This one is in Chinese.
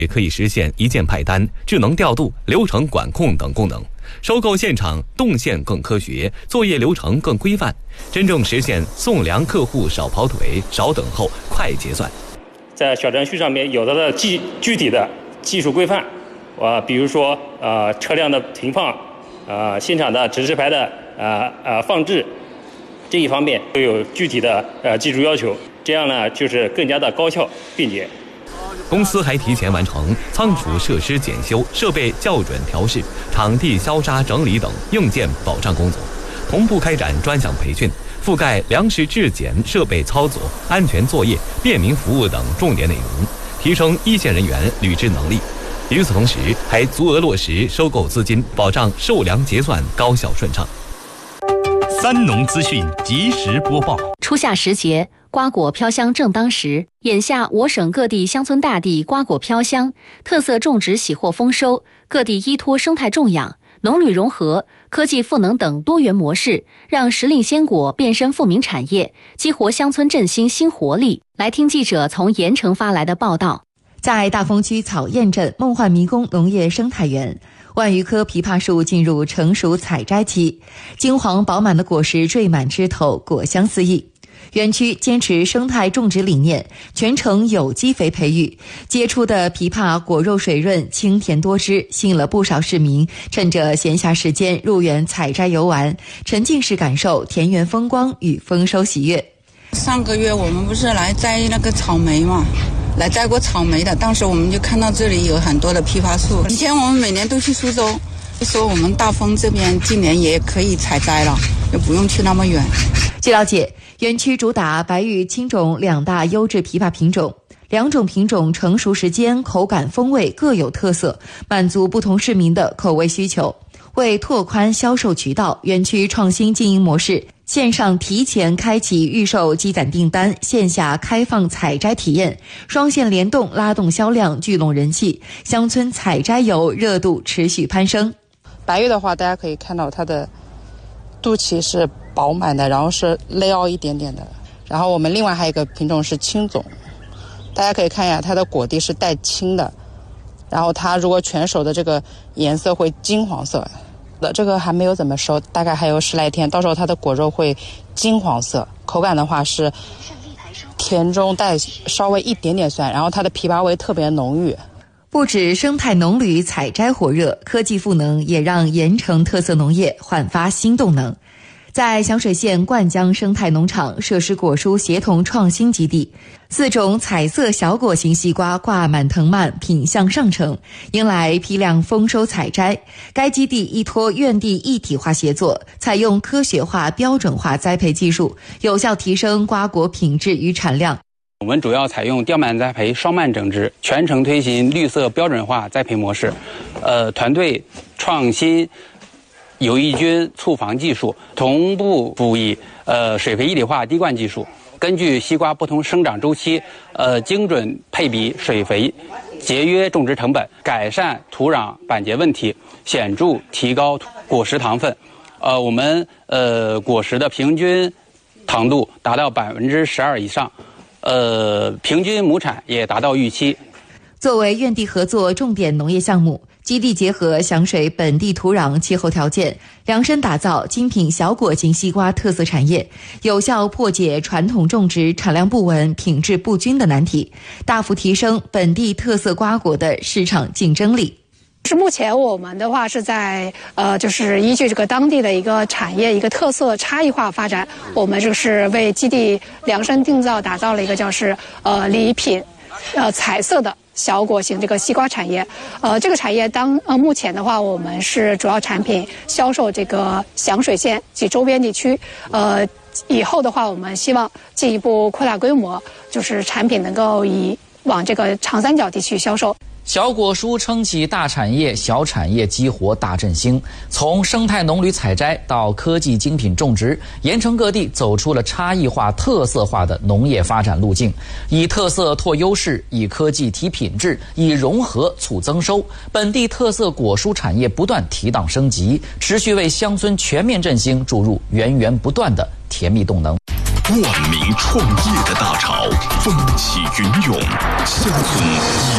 也可以实现一键派单、智能调度、流程管控等功能。收购现场动线更科学，作业流程更规范，真正实现送粮客户少跑腿、少等候、快结算。 在小程序上面有它的具体的技术规范，比如说车辆的停放，现场的指示牌的放置，这一方面都有具体的技术要求，这样呢就是更加的高效便捷。 公司还提前完成仓储设施检修、设备校准调试、场地消杀整理等硬件保障工作，同步开展专项培训，覆盖粮食质检、设备操作、安全作业、便民服务等重点内容，提升一线人员履职能力。与此同时，还足额落实收购资金，保障售粮结算高效顺畅。 三农资讯及时播报。 初夏时节，瓜果飘香正当时。眼下我省各地乡村大地瓜果飘香，特色种植喜获丰收，各地依托生态种养、农旅融合、科技赋能等多元模式，让时令鲜果变身富民产业，激活乡村振兴新活力。来听记者从盐城发来的报道。 在大丰区草堰镇梦幻迷宫农业生态园，万余棵枇杷树进入成熟采摘期，金黄饱满的果实缀满枝头，果香四溢。园区坚持生态种植理念，全程有机肥培育，结出的枇杷果肉水润、清甜多汁，吸引了不少市民趁着闲暇时间入园采摘游玩，沉浸式感受田园风光与丰收喜悦。 上个月我们不是来摘那个草莓嘛，来摘过草莓的，当时我们就看到这里有很多的枇杷树。以前我们每年都去苏州，说我们大丰这边今年也可以采摘了，就不用去那么远。 据了解，园区主打白玉、青种两大优质枇杷品种，两种品种成熟时间、口感、风味各有特色，满足不同市民的口味需求。为拓宽销售渠道，园区创新经营模式，线上提前开启预售积攒订单，线下开放采摘体验，双线联动拉动销量，聚拢人气，乡村采摘游热度持续攀升。 白玉的话，大家可以看到它的肚脐是饱满的，然后是勒凹一点点的。然后我们另外还有一个品种是青种，大家可以看一下它的果蒂是带青的，然后它如果全熟的这个颜色会金黄色的，这个还没有怎么熟，大概还有10来天，到时候它的果肉会金黄色，口感的话是甜中带稍微一点点酸，然后它的枇杷味特别浓郁。 不止生态农旅采摘火热，科技赋能也让盐城特色农业焕发新动能。在响水县灌江生态农场设施果蔬协同创新基地，4种彩色小果型西瓜挂满藤蔓，品相上乘，迎来批量丰收采摘。该基地依托院地一体化协作，采用科学化标准化栽培技术，有效提升瓜果品质与产量。 我们主要采用吊蔓栽培、双蔓整植，全程推行绿色标准化栽培模式。团队创新有益菌促防技术，同步辅以水肥一体化滴灌技术，根据西瓜不同生长周期，精准配比水肥，节约种植成本，改善土壤板结问题，显著提高果实糖分。我们果实的平均糖度达到12%以上。平均亩产也达到预期。 作为院地合作重点农业项目，基地结合响水本地土壤气候条件，量身打造精品小果型西瓜特色产业，有效破解传统种植产量不稳、品质不均的难题，大幅提升本地特色瓜果的市场竞争力。 是目前我们的话是在就是依据这个当地的一个产业一个特色差异化发展，我们就是为基地量身定造打造了一个叫是礼品彩色的小果型这个西瓜产业。这个产业目前的话，我们是主要产品销售这个响水县及周边地区。以后的话，我们希望进一步扩大规模，就是产品能够往这个长三角地区销售。 小果蔬撑起大产业，小产业激活大振兴。从生态农旅采摘到科技精品种植，盐城各地走出了差异化、特色化的农业发展路径，以特色拓优势，以科技提品质，以融合促增收。本地特色果蔬产业不断提档升级，持续为乡村全面振兴注入源源不断的甜蜜动能。 万民创业的大潮风起云涌，乡村